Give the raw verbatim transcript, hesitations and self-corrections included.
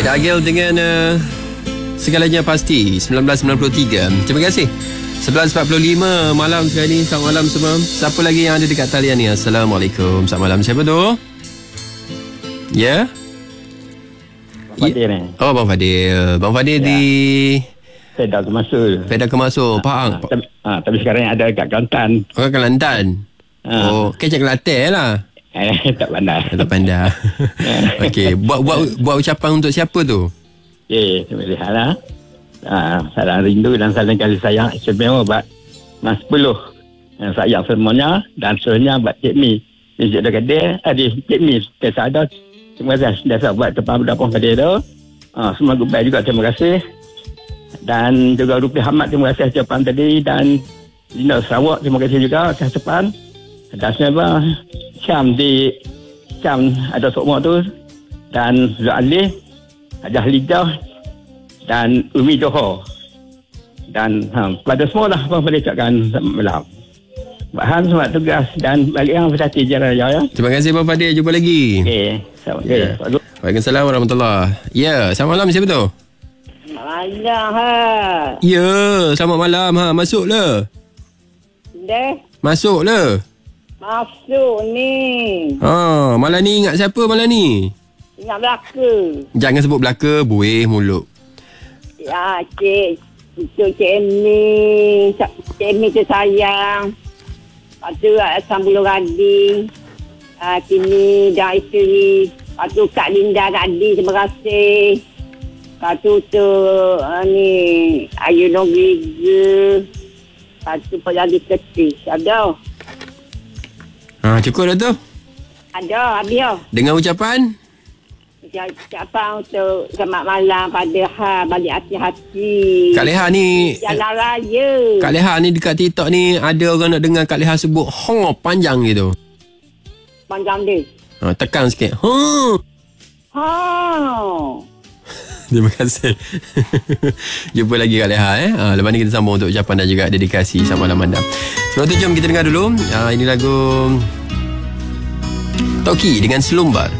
Dagel dengan uh, Segalanya Pasti sembilan belas sembilan puluh tiga. Terima kasih. sebelas empat puluh lima malam sekarang ni. Selamat malam semua. Siapa lagi yang ada dekat talian ni? Assalamualaikum. Selamat malam. Siapa tu? Ya? Bang Fadil ni. Oh, Bang Fadil. Bang Fadil ya. Di Pedak Kemasul. Pedak Kemasul. Pahang. Ha, tapi, ha, tapi sekarang ada kat Kelantan. Oh, kat Kelantan. Ha. Oh, kecek Kelantan lah. Eh, tak pandai. Tak pandai. Okey, buat buat buat ucapan untuk siapa tu? Okey, terima kasih lah. Ah, salam rindu dan salam kasih sayang istimewa buat Mas Puluh. Yang sayang semuanya dan sebenarnya buat Cik Mi. Cik dah kedai, adik Cik Mi. Saya ada. Terima kasih dah buat depan dapur kedai tu. Ah, semua goodbye juga, terima kasih. Dan juga Rupi Hamad, terima kasih ucapan tadi. Dan Dina Sarawak, terima kasih juga atas ucapan. Dan sebenarnya Syam di Syam ada semua tu. Dan Zul Alih, Hajah Lidah dan Umi Johor. Dan ha, pada semua lah Abang boleh ucapkan selamat malam. Bahan selamat tugas dan balik yang bersati Jaya ya. Terima kasih Abang Fadil. Jumpa lagi. Okey. Selamat yeah. okay. Waalaikumsalam warahmatullahi. Ya, selamat malam. Siapa tu? Malam ha. Ya, selamat malam ha. Masuklah. Deh. Masuklah. Masuk ni. Ha, malam ni ingat siapa malam ni? Ingat belaka. Jangan sebut belaka, buih mulut. Ya, cik. Itu Cik Emi. Cik Emi tu sayang. Lepas tu Asam Bulu Gading. Uh, kini dah isteri. Lepas tu Kak Linda Gading, terima kasih. Lepas tu tu uh, ni Ayu Nogiga. Lepas tu pelagi ketis. Ada? Ha, cukup dah tu? Ada, habis dah. Dengan ucapan? Ucapan untuk selamat malam pada Ha, balik hati-hati. Kak Leha ni Jalan Raya. Kak Leha ni dekat TikTok ni ada orang nak dengar Kak Leha sebut Hong panjang gitu. Panjang dia. Ha, tekan sikit. Hong. Ha. Terima kasih. Jumpa lagi Kak Leha eh. Ha, lepas ni kita sambung untuk ucapan dan juga dedikasi selamat malam anda. Sebelum tu jom kita dengar dulu. Ha, ini lagu Toki dengan Selumbar.